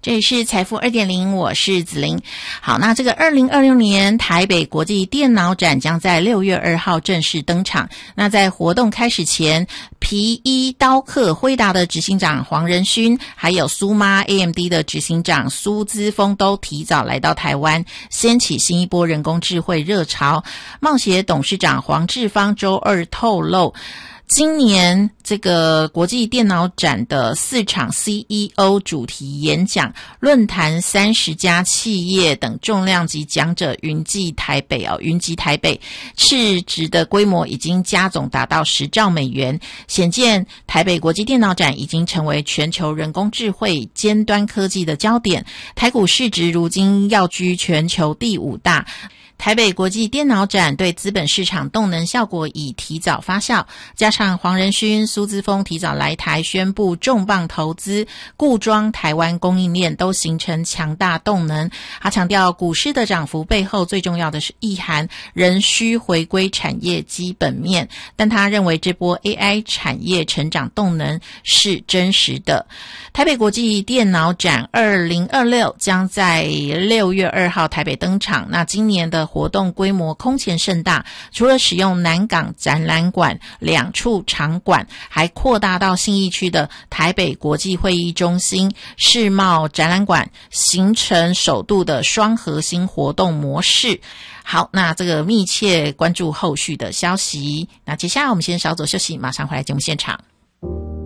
这里是财富 2.0， 我是子琳。好，那这个2026年台北国际电脑展将在6月2号正式登场。那在活动开始前，皮衣刀客辉达的执行长黄仁勋，还有苏妈 AMD 的执行长苏姿丰都提早来到台湾，掀起新一波人工智慧热潮。冒协董事长黄志芳周二透露，今年这个国际电脑展的4场 CEO 主题演讲论坛，30家企业等重量级讲者云集台北，斥值的规模已经加总达到10兆美元，显见台北国际电脑展已经成为全球人工智慧尖端科技的焦点。台股市值如今跃居全球第5大。台北国际电脑展对资本市场动能效果已提早发酵，加上黄仁勋、苏姿丰提早来台宣布重磅投资，固装台湾供应链，都形成强大动能。他强调，股市的涨幅背后最重要的是意涵，仍需回归产业基本面，但他认为这波 AI 产业成长动能是真实的。台北国际电脑展2026将在6月2号台北登场，那今年的活动规模空前盛大，除了使用南港展览馆2处场馆，还扩大到信义区的台北国际会议中心、世贸展览馆，形成首度的双核心活动模式。好，那这个密切关注后续的消息。那接下来我们先稍作休息，马上回来节目现场。